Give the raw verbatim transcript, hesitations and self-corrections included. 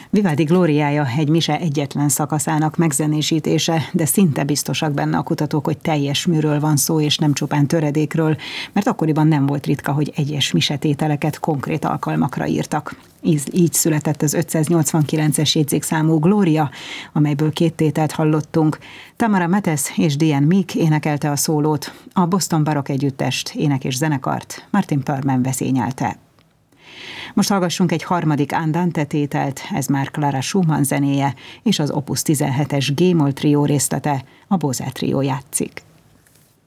Vivaldi Glóriája egy mise egyetlen szakaszának megzenésítése, de szinte biztosak benne a kutatók, hogy teljes műről van szó, és nem csupán töredékről, mert akkoriban nem volt ritka, hogy egyes misetételeket konkrét alkalmakra írtak. Így, így született az ötszáznyolcvankilences jegyzékszámú Glória, amelyből két tételt hallottunk. Tamara Mates és Diane Meek énekelte a szólót, a Boston Baroque Együttest, ének és zenekart Martin Perlman vezényelte. Most hallgassunk egy harmadik Andante tételt, ez már Clara Schumann zenéje, és az Opus tizenhetes G-moll trió részlete, a Bose Trio játszik.